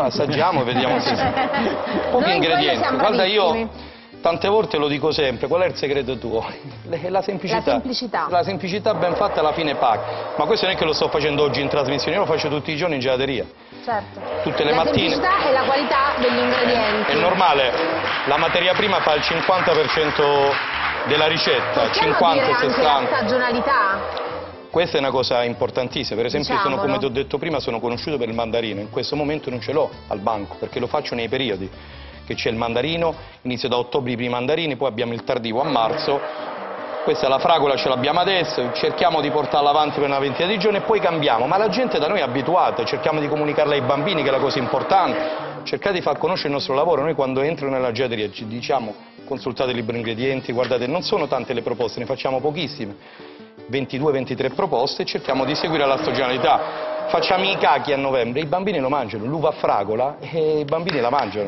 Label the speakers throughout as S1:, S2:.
S1: assaggiamo e vediamo se... Pochi ingredienti. Guarda, io tante volte lo dico sempre, qual è il segreto tuo? La semplicità.
S2: La semplicità.
S1: La semplicità ben fatta alla fine paga. Ma questo non è che lo sto facendo oggi in trasmissione, io lo faccio tutti i giorni in gelateria.
S2: Certo.
S1: Tutte le mattine.
S2: La semplicità e la qualità degli ingredienti.
S1: È normale, la materia prima fa il 50% della ricetta,
S2: Possiamo
S1: 50,
S2: dire
S1: 60.
S2: anche la stagionalità?
S1: Questa è una cosa importantissima, per esempio
S2: Diciamolo.
S1: come ti ho detto prima sono conosciuto per il mandarino, in questo momento non ce l'ho al banco perché lo faccio nei periodi, che c'è il mandarino, inizio da ottobre i primi mandarini, poi abbiamo il tardivo a marzo, questa è la fragola, ce l'abbiamo adesso, cerchiamo di portarla avanti per una ventina di giorni e poi cambiamo, ma la gente da noi è abituata, cerchiamo di comunicarla ai bambini che è la cosa importante, cercate di far conoscere il nostro lavoro, noi quando entrano nella gelateria ci diciamo consultate il libro ingredienti, guardate non sono tante le proposte, ne facciamo pochissime. 22-23 proposte e cerchiamo di seguire la stagionalità. Facciamo i cachi a novembre, i bambini lo mangiano, l'uva a fragola e i bambini la mangiano.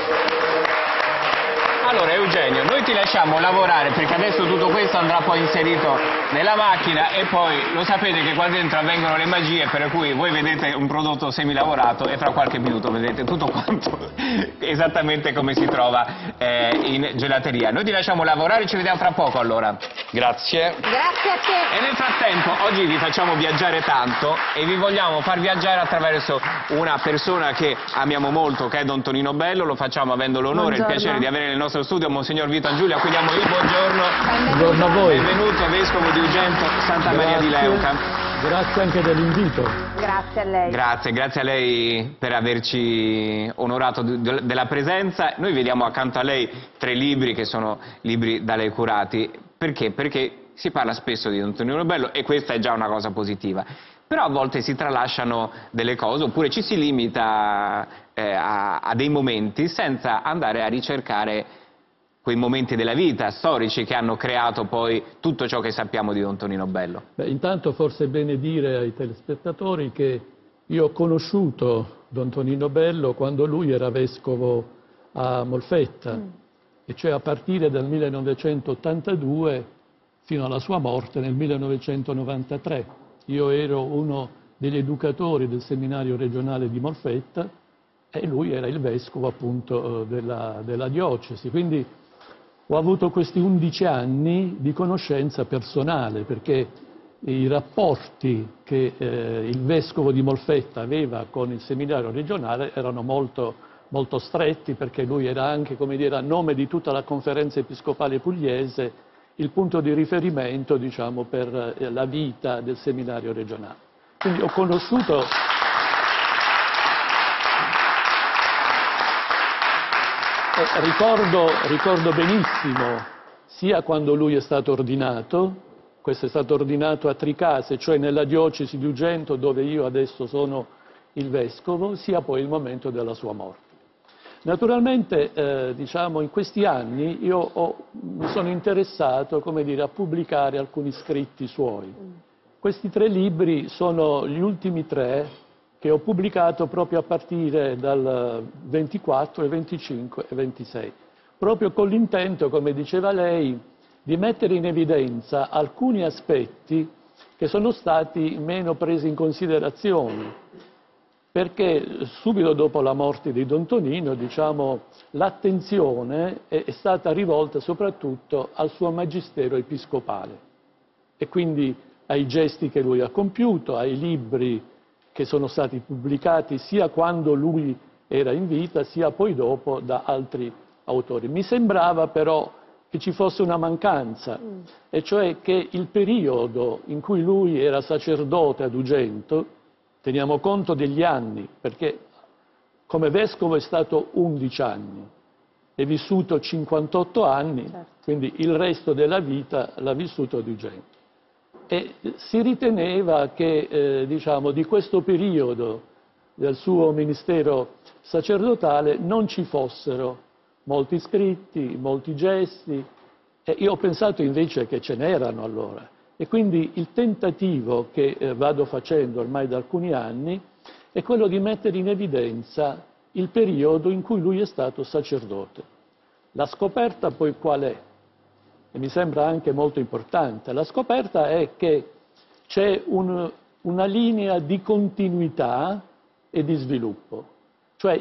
S3: Allora Eugenio, noi ti lasciamo lavorare perché adesso tutto questo andrà poi inserito nella macchina e poi lo sapete che qua dentro avvengono le magie per cui voi vedete un prodotto semilavorato e fra qualche minuto vedete tutto quanto esattamente come si trova in gelateria. Noi ti lasciamo lavorare, ci vediamo fra poco allora.
S1: Grazie.
S2: Grazie a te.
S3: E nel frattempo oggi vi facciamo viaggiare tanto e vi vogliamo far viaggiare attraverso una persona che amiamo molto, che è Don Tonino Bello, lo facciamo avendo l'onore e il piacere di avere nel nostro studio Monsignor Vito Angiuli, a cui diamo il buongiorno.
S4: Buongiorno a voi.
S3: Benvenuto Vescovo di Ugento, Santa Maria di Leuca.
S4: Grazie anche dell'invito.
S2: Grazie a lei.
S3: Grazie a lei per averci onorato della presenza. Noi vediamo accanto a lei 3 libri che sono libri da lei curati. Perché? Perché si parla spesso di Don Tonino Bello e questa è già una cosa positiva. Però a volte si tralasciano delle cose oppure ci si limita a dei momenti senza andare a ricercare quei momenti della vita storici che hanno creato poi tutto ciò che sappiamo di Don Tonino Bello.
S4: Beh, intanto forse è bene dire ai telespettatori che io ho conosciuto Don Tonino Bello quando lui era vescovo a Molfetta, e cioè a partire dal 1982 fino alla sua morte nel 1993. Io ero uno degli educatori del seminario regionale di Molfetta e lui era il vescovo appunto della diocesi, quindi ho avuto questi 11 anni di conoscenza personale, perché i rapporti che il vescovo di Molfetta aveva con il seminario regionale erano molto, molto stretti, perché lui era anche, come dire, a nome di tutta la conferenza episcopale pugliese, il punto di riferimento, diciamo, per la vita del seminario regionale. Quindi ho conosciuto... Ricordo benissimo sia quando lui è stato ordinato, questo è stato ordinato a Tricase, cioè nella diocesi di Ugento dove io adesso sono il vescovo, sia poi il momento della sua morte. Naturalmente, diciamo, in questi anni mi sono interessato, come dire, a pubblicare alcuni scritti suoi. Questi 3 libri sono gli ultimi 3 che ho pubblicato proprio a partire dal 24, 25 e 26, proprio con l'intento, come diceva lei, di mettere in evidenza alcuni aspetti che sono stati meno presi in considerazione, perché subito dopo la morte di Don Tonino, diciamo, l'attenzione è stata rivolta soprattutto al suo magistero episcopale e quindi ai gesti che lui ha compiuto, ai libri che sono stati pubblicati sia quando lui era in vita, sia poi dopo da altri autori. Mi sembrava però che ci fosse una mancanza, e cioè che il periodo in cui lui era sacerdote ad Ugento, teniamo conto degli anni, perché come vescovo è stato 11 anni, è vissuto 58 anni, quindi il resto della vita l'ha vissuto ad Ugento. E si riteneva che diciamo, di questo periodo del suo ministero sacerdotale non ci fossero molti scritti, molti gesti, e io ho pensato invece che ce n'erano allora. E quindi il tentativo che vado facendo ormai da alcuni anni è quello di mettere in evidenza il periodo in cui lui è stato sacerdote. La scoperta poi qual è? E mi sembra anche molto importante. La scoperta è che c'è una linea di continuità e di sviluppo.